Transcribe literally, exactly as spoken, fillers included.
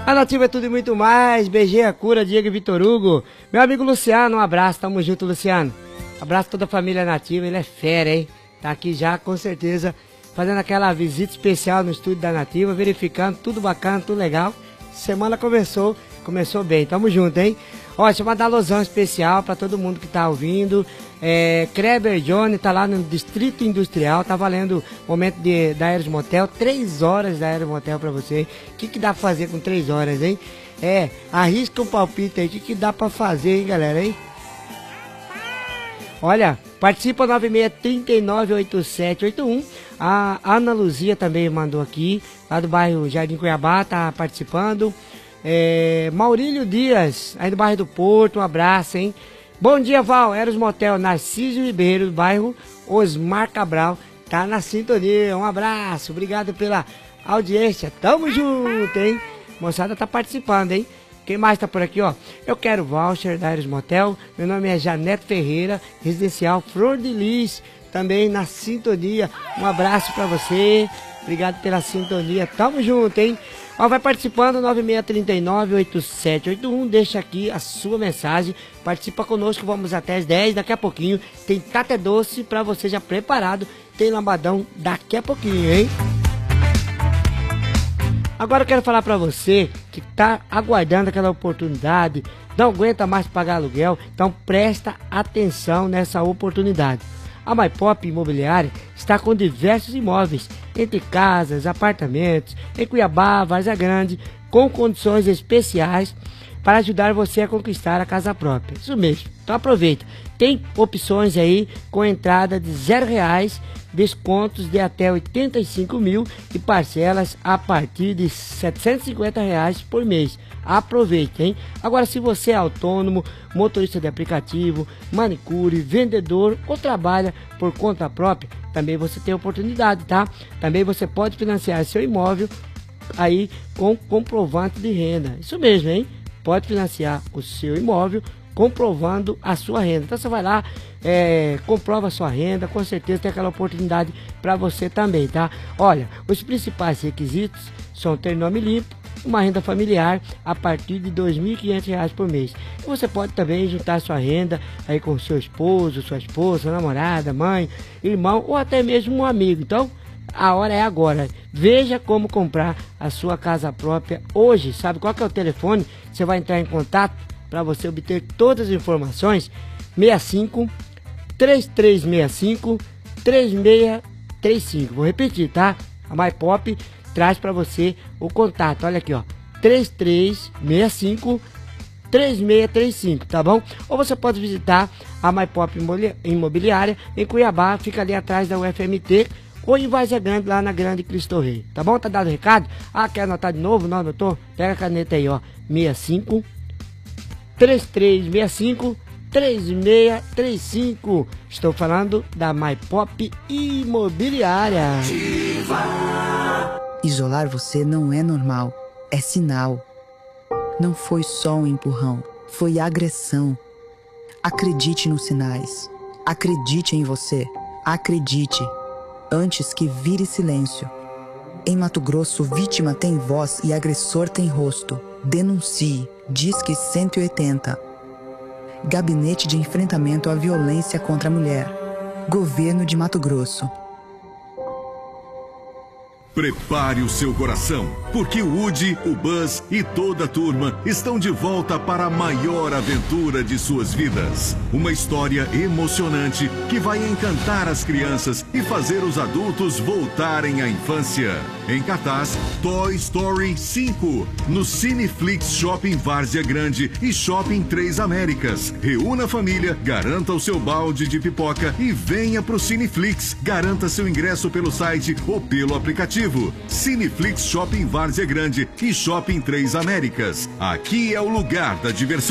A Nativa é tudo e muito mais. Beijinho, a cura, Diego e Vitor Hugo. Meu amigo Luciano, um abraço. Tamo junto, Luciano. Abraço toda a família Nativa. Ele é fera, hein? Tá aqui já, com certeza, fazendo aquela visita especial no estúdio da Nativa, verificando tudo bacana, tudo legal. Semana começou, começou bem. Tamo junto, hein? Ó, deixa eu mandar alusão especial pra todo mundo que tá ouvindo. É, Kleber Johnny tá lá no Distrito Industrial, tá valendo o momento de, da Aeros Motel, três horas da Aeros Motel pra você. O que que dá pra fazer com três horas, hein? É, arrisca um palpite aí, o que que dá pra fazer, hein, galera, hein? Olha, participa nove seis três nove oito sete oito um. A Ana Luzia também mandou aqui, lá do bairro Jardim Cuiabá, tá participando. É, Maurílio Dias, aí do bairro do Porto, um abraço, hein? Bom dia, Val, Aeros Motel Narciso Ribeiro, do bairro Osmar Cabral, tá na sintonia, um abraço, obrigado pela audiência, tamo junto, hein? Moçada tá participando, hein? Quem mais tá por aqui, ó? Eu quero voucher da Aeros Motel, meu nome é Janete Ferreira, residencial Flor de Lis, também na sintonia, um abraço pra você, obrigado pela sintonia, tamo junto, hein? Ó, vai participando, nove seis três nove oito sete oito um, deixa aqui a sua mensagem, participa conosco, vamos até as dez, daqui a pouquinho tem Tata Doce pra você já preparado, tem lambadão daqui a pouquinho, hein? Agora eu quero falar pra você que tá aguardando aquela oportunidade, não aguenta mais pagar aluguel, então presta atenção nessa oportunidade. A MyPop Imobiliária está com diversos imóveis, entre casas, apartamentos, em Cuiabá, Várzea Grande, com condições especiais para ajudar você a conquistar a casa própria. Isso mesmo, então aproveita. Tem opções aí com entrada de zero reais, descontos de até oitenta e cinco mil e parcelas a partir de setecentos e cinquenta reais por mês. Aproveite, hein? Agora, se você é autônomo, motorista de aplicativo, manicure, vendedor ou trabalha por conta própria, também você tem oportunidade, tá? Também você pode financiar seu imóvel aí com comprovante de renda. Isso mesmo, hein? Pode financiar o seu imóvel comprovando a sua renda. Então você vai lá, é, comprova a sua renda, com certeza tem aquela oportunidade para você também, tá? Olha, os principais requisitos são ter nome limpo, uma renda familiar a partir de dois mil e quinhentos reais por mês. E você pode também juntar sua renda aí com seu esposo, sua esposa, namorada, mãe, irmão ou até mesmo um amigo. Então, a hora é agora. Veja como comprar a sua casa própria hoje. Sabe qual que é o telefone? Você vai entrar em contato para você obter todas as informações. seis cinco, três três seis cinco, três seis três cinco. Vou repetir, tá? A MyPop traz para você o contato. Olha aqui, ó. três três seis cinco, três seis três cinco, tá bom? Ou você pode visitar a MyPop Imobiliária em Cuiabá, fica ali atrás da U F M T, ou em Várzea Grande, lá na Grande Cristo Rei, tá bom? Tá dado o recado? Ah, quer anotar de novo? Não anotou? Pega a caneta aí, ó. seis cinco, três três seis cinco, três seis três cinco. Estou falando da MyPop Imobiliária. Isolar você não é normal, é sinal. Não foi só um empurrão, foi agressão. Acredite nos sinais. Acredite em você. Acredite. Antes que vire silêncio. Em Mato Grosso, vítima tem voz e agressor tem rosto. Denuncie. Disque cento e oitenta. Gabinete de Enfrentamento à Violência contra a Mulher. Governo de Mato Grosso. Prepare o seu coração, porque o Woody, o Buzz e toda a turma estão de volta para a maior aventura de suas vidas. Uma história emocionante que vai encantar as crianças e fazer os adultos voltarem à infância. Em cartaz, Toy Story cinco, no Cineflix Shopping Várzea Grande e Shopping Três Américas. Reúna a família, garanta o seu balde de pipoca e venha pro Cineflix. Garanta seu ingresso pelo site ou pelo aplicativo. Cineflix Shopping Várzea Grande e Shopping Três Américas. Aqui é o lugar da diversão.